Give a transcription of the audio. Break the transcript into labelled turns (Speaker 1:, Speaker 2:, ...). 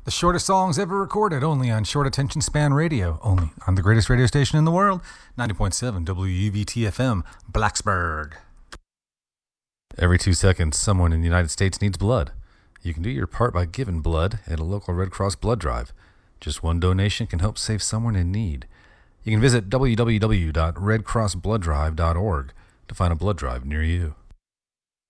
Speaker 1: The shortest songs ever recorded, only on Short Attention Span Radio, only on the greatest radio station in the world, 90.7 WUVT-FM, Blacksburg. Every 2 seconds, someone in the United States needs blood. You can do your part by giving blood at a local Red Cross blood drive. Just one donation can help save someone in need. You can visit www.redcrossbloodDrive.org to find a blood drive near you.